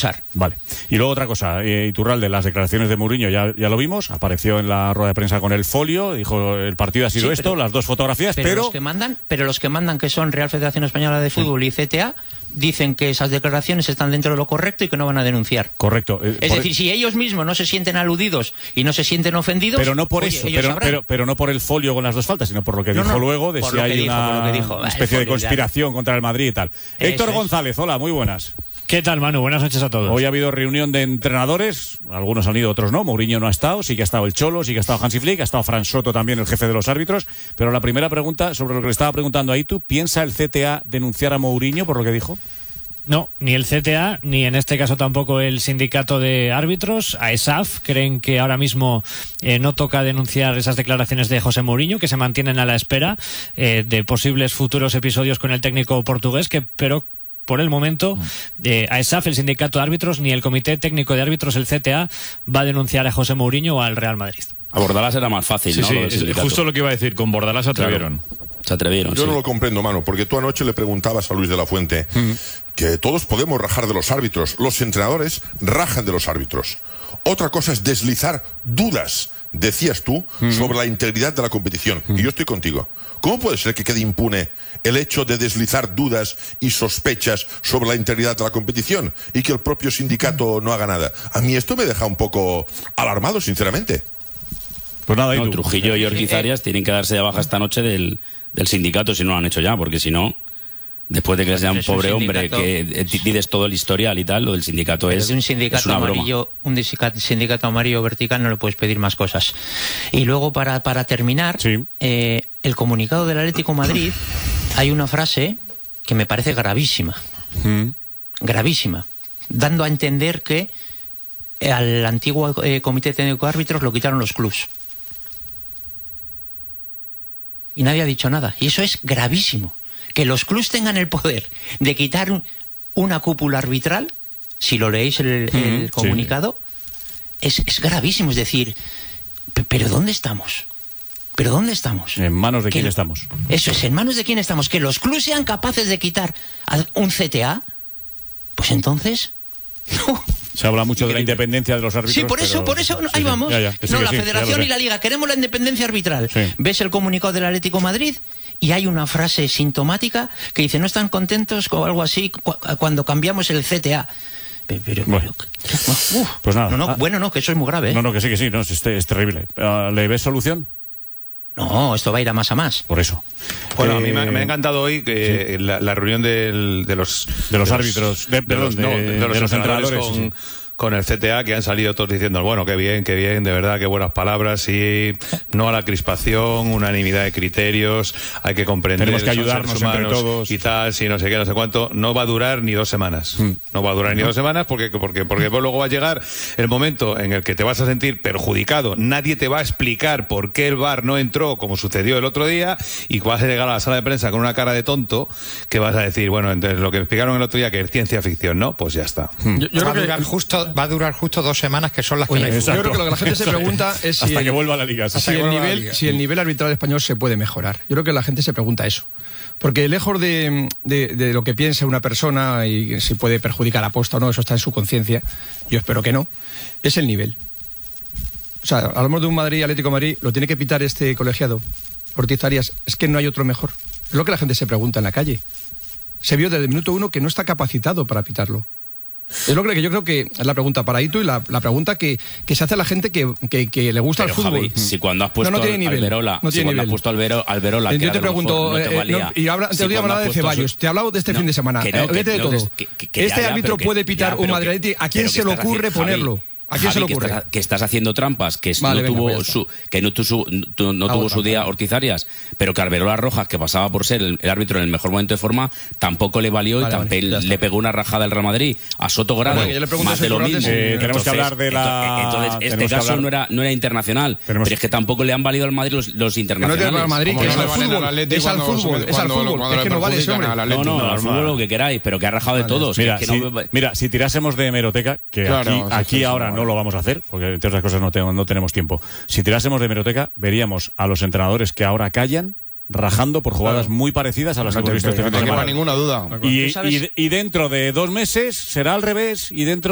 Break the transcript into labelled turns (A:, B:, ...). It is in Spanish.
A: expulsar.
B: Vale. Y luego otra cosa, Iturralde, las declaraciones de Mourinho ya lo vimos, apareció en la rueda de prensa con el folio, dijo el partido ha sido esto, las dos fotografías, pero
A: los que mandan, que son Real Federación Española de Fútbol y CTA, dicen que esas declaraciones están dentro de lo correcto y que no van a denunciar.
B: Correcto.
A: Es decir, si ellos mismos no se sienten aludidos y no se sienten ofendidos,
B: pero no por eso, pero no por el folio con las dos faltas, sino por lo que dijo luego, de si hay una especie de conspiración contra el Madrid y tal. Héctor González, hola, muy buenas.
C: ¿Qué tal, Manu? Buenas noches a todos.
B: Hoy ha habido reunión de entrenadores, algunos han ido, otros no. Mourinho no ha estado, sí que ha estado el Cholo, sí que ha estado Hansi Flick, ha estado Fran Soto también, el jefe de los árbitros. Pero la primera pregunta, sobre lo que le estaba preguntando a Itu, ¿piensa el CTA denunciar a Mourinho por lo que dijo?
C: No, ni el CTA, ni en este caso tampoco el sindicato de árbitros, AESAF, creen que ahora mismo no toca denunciar esas declaraciones de José Mourinho, que se mantienen a la espera de posibles futuros episodios con el técnico portugués, pero por el momento, AESAF, el sindicato de árbitros, ni el comité técnico de árbitros, el CTA, va a denunciar a José Mourinho o al Real Madrid.
D: A Bordalás era más fácil, ¿no?
E: Sí, es justo lo que iba a decir, con Bordalás se atrevieron.
D: Claro. Se atrevieron.
F: Yo no lo comprendo, Manu, porque tú anoche le preguntabas a Luis de la Fuente que todos podemos rajar de los árbitros, los entrenadores rajan de los árbitros. Otra cosa es deslizar dudas, decías tú, sobre la integridad de la competición. Y yo estoy contigo. ¿Cómo puede ser que quede impune el hecho de deslizar dudas y sospechas sobre la integridad de la competición y que el propio sindicato no haga nada? A mí esto me deja un poco alarmado, sinceramente.
B: Pues nada,
D: no, Trujillo y Ortiz tienen que darse de baja esta noche del sindicato si no lo han hecho ya, porque si no, después de que sea un pobre hombre que dices todo el historial y tal, lo del sindicato es
A: un sindicato
D: una
A: amarillo, un sindicato amarillo vertical no le puedes pedir más cosas. Y luego para terminar, el comunicado del Atlético de Madrid, hay una frase que me parece gravísima, gravísima, dando a entender que al antiguo comité técnico de árbitros lo quitaron los clubs. Y nadie ha dicho nada. Y eso es gravísimo. Que los clubs tengan el poder de quitar una cúpula arbitral, si lo leéis el comunicado, es gravísimo. Es decir, ¿pero dónde estamos? ¿Pero dónde estamos?
B: ¿En manos de quién estamos?
A: Eso es, en manos de quién estamos. Que los clubs sean capaces de quitar a un CTA, pues entonces... No.
B: Se habla mucho de la independencia de los árbitros.
A: Sí, por eso, ahí vamos. La Federación y la Liga, queremos la independencia arbitral. Ves el comunicado del Atlético de Madrid y hay una frase sintomática que dice, no están contentos o algo así cuando cambiamos el CTA.
B: Pues nada.
A: No, que eso es muy grave.
B: No, que sí, no, es terrible. ¿Le ves solución?
A: No, esto va a ir a más.
E: Por eso. Bueno, a mí me ha encantado hoy que la reunión de los
B: árbitros, de los entrenadores
E: con el CTA, que han salido todos diciendo, bueno, qué bien, de verdad, qué buenas palabras, y no a la crispación, unanimidad de criterios, hay que comprender,
B: tenemos que ayudarnos entre todos
E: y tal, si no sé qué, no sé cuánto. No va a durar ni 2 semanas. No va a durar ni 2 semanas porque luego va a llegar el momento en el que te vas a sentir perjudicado. Nadie te va a explicar por qué el VAR no entró, como sucedió el otro día, y vas a llegar a la sala de prensa con una cara de tonto que vas a decir, bueno, entonces lo que me explicaron el otro día que es ciencia ficción, ¿no? Pues ya está.
G: Yo creo que va a durar justo 2 semanas, que son las que...
H: Yo creo que lo que la gente se pregunta es
B: hasta que vuelva a la Liga.
H: Si el nivel arbitral español se puede mejorar. Yo creo que la gente se pregunta eso. Porque lejos de lo que piense una persona y si puede perjudicar a posta o no, eso está en su conciencia, yo espero que no, es el nivel. O sea, hablamos de un Atlético de Madrid, lo tiene que pitar este colegiado, Ortiz Arias, es que no hay otro mejor. Es lo que la gente se pregunta en la calle. Se vio desde el minuto 1 que no está capacitado para pitarlo. Es lo que yo creo que es la pregunta para Itu y la pregunta que se hace a la gente que le gusta el fútbol.
D: Javi, si cuando has puesto Alberola,
H: yo te pregunto, y te digo hablar de Ceballos, te he hablado de este fin de semana, vete de todo. Este árbitro puede pitar un Madrid, ¿a quién se le ocurre ponerlo? ¿A quién se le ocurre?
D: Que estás haciendo trampas, que no tuvo su día Ortiz Arias, pero que Alberola Rojas, que pasaba por ser el árbitro en el mejor momento de forma, tampoco le valió y le pegó una rajada al Real Madrid. A Soto Grado, más de lo mismo.
B: Tenemos que hablar de
D: la... Entonces, este caso no era internacional, pero es que tampoco le han valido al Madrid los internacionales.
H: No, Madrid, que es al fútbol. Es al fútbol. Es que no vale ese hombre.
D: No, al fútbol lo que queráis, pero que ha rajado de todos.
B: Mira, si tirásemos de hemeroteca, que aquí ahora no lo vamos a hacer, porque entre otras cosas no tenemos tiempo. Si tirásemos de hemeroteca, veríamos a los entrenadores que ahora callan rajando por jugadas muy parecidas a las que hemos visto este fin de semana.
G: No tengo ninguna duda.
B: Y dentro de 2 meses será al revés, y dentro